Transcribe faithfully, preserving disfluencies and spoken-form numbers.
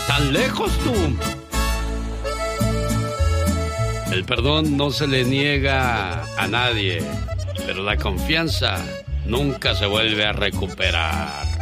tan lejos tú. El perdón no se le niega a nadie, pero la confianza nunca se vuelve a recuperar.